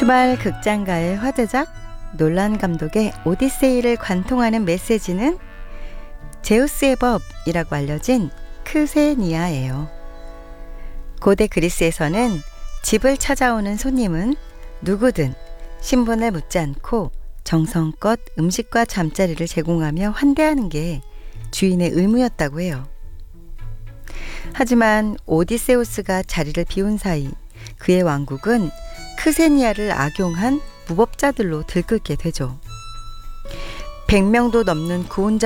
슈발 극장가의 화제작 놀란 감독의 오디세이를 관통하는 메시지는 제우스의 법이라고 알려진 크세니아예요. 고대 그리스에서는 집을 찾아오는 손님은 누구든 신분을 묻지 않고 정성껏 음식과 잠자리를 제공하며 환대하는 게 주인의 의무였다고 해요. 하지만 오디세우스가 자리를 비운 사이 그의 왕국은 크세니아를 악용한 무법자들로 들끓게 되죠. 100명도 넘는 구원자